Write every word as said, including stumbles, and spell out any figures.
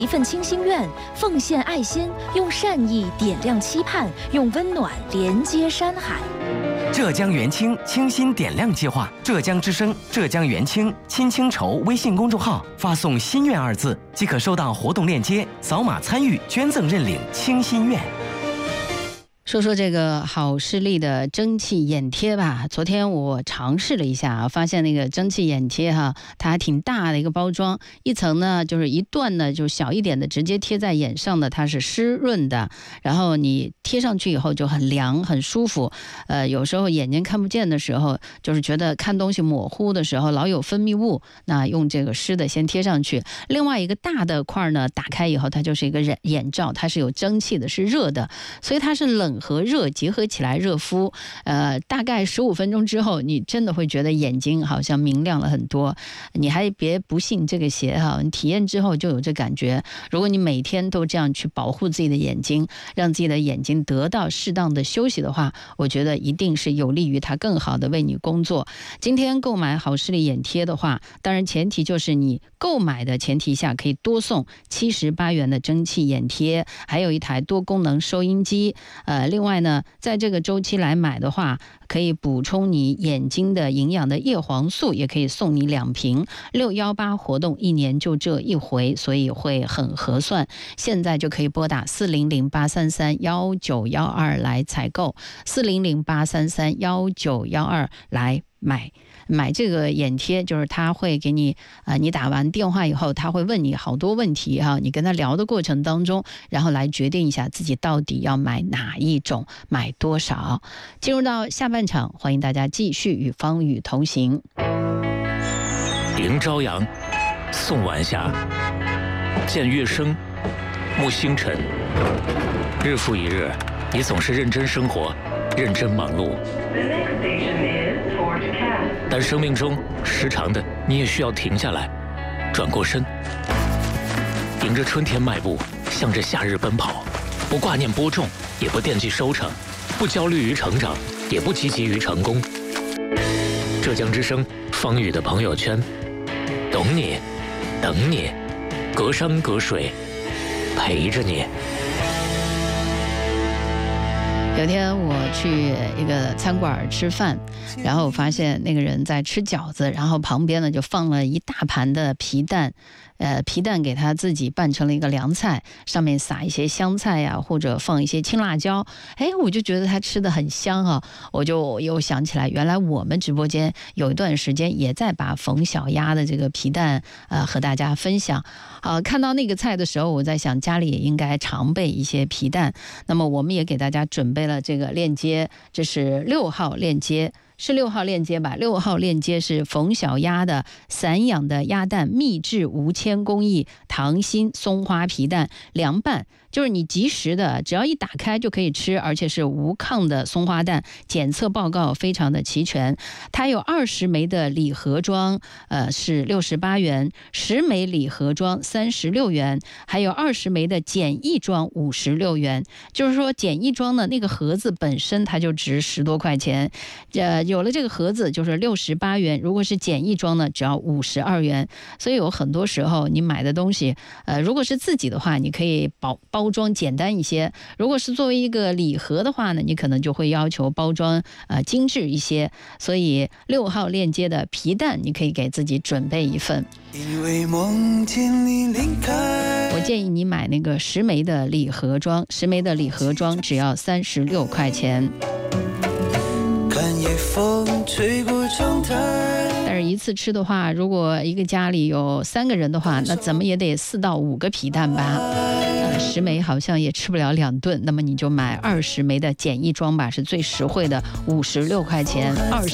一份清心愿，奉献爱心，用善意点亮期盼，用温暖连接山海。 浙江元清清心点亮计划，浙江之声、浙江元清亲清筹微信公众号发送“心愿”二字，即可收到活动链接，扫码参与捐赠认领清心愿。 说说这个好视力的蒸汽眼贴吧。昨天我尝试了一下啊，发现那个蒸汽眼贴哈，它还挺大的一个包装，一层呢就是一段呢就小一点的，直接贴在眼上的，它是湿润的，然后你贴上去以后就很凉很舒服。呃，有时候眼睛看不见的时候，就是觉得看东西模糊的时候，老有分泌物，那用这个湿的先贴上去。另外一个大的块呢，打开以后它就是一个眼眼罩，它是有蒸汽的，是热的，所以它是冷和热结合起来热敷，呃，大概十五分钟之后，你真的会觉得眼睛好像明亮了很多。你还别不信这个邪哈，你体验之后就有这感觉。如果你每天都这样去保护自己的眼睛，让自己的眼睛得到适当的休息的话，我觉得一定是有利于它更好的为你工作。今天购买好视力眼贴的话，当然前提就是你购买的前提下可以多送七十八元的蒸汽眼贴，还有一台多功能收音机。呃，另外呢，在这个周期来买的话，可以补充你眼睛的营养的叶黄素，也可以送你两瓶。六一八活动一年就这一回，所以会很合算。现在就可以拨打四零零八三三幺九幺二来采购，四零零八三三幺九幺二来买。买这个眼贴，就是他会给你啊、呃，你打完电话以后，他会问你好多问题哈，你跟他聊的过程当中，然后来决定一下自己到底要买哪一种，买多少。进入到下半场，欢迎大家继续与方宇同行。 迎朝阳，送晚霞，见月升，沐星辰，日复一日，你总是认真生活，认真忙碌。但生命中时常的，你也需要停下来，转过身，迎着春天迈步，向着夏日奔跑，不挂念播种，也不惦记收成，不焦虑于成长，也不积极于成功。浙江之声，方宇的朋友圈，懂你，等你，隔山隔水，陪着你。 有天我去一个餐馆吃饭，然后我发现那个人在吃饺子，然后旁边呢就放了一大盘的皮蛋，呃，皮蛋给他自己拌成了一个凉菜，上面撒一些香菜呀、啊，或者放一些青辣椒。哎，我就觉得他吃的很香啊，我就又想起来，原来我们直播间有一段时间也在把冯小鸭的这个皮蛋呃和大家分享。啊、呃，看到那个菜的时候，我在想家里也应该常备一些皮蛋。那么我们也给大家准备了这个链接，这是六号链接。是六号链接吧？六号链接是冯小鸭的散养的鸭蛋秘制无铅工艺溏心松花皮蛋凉拌，就是你即食的，只要一打开就可以吃，而且是无抗的松花蛋，检测报告非常的齐全。它有二十枚的礼盒装，呃是六十八元，十枚礼盒装三十六元，还有二十枚的简易装五十六元。就是说简易装呢，那个盒子本身它就值十多块钱，呃。有了这个盒子就是六十八元，如果是简易装呢，只要五十二元。所以有很多时候你买的东西，呃，如果是自己的话，你可以包包装简单一些；如果是作为一个礼盒的话呢，你可能就会要求包装呃精致一些。所以六号链接的皮蛋，你可以给自己准备一份。因为梦见你离开，我建议你买那个十枚的礼盒装，十枚的礼盒装只要三十六块钱。看夜风吹过窗台，但是一次吃的话，如果一个家里有三个人的话，那怎么也得四到五个皮蛋吧。呃，十枚好像也吃不了两顿，那么你就买二十枚的简易装吧，是最实惠的，五十六块钱。二十